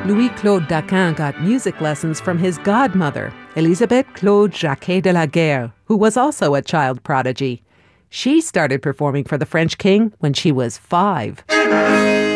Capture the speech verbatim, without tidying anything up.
Louis-Claude Daquin got music lessons from his godmother, Elisabeth Claude Jacquet de la Guerre, who was also a child prodigy. She started performing for the French king when she was five.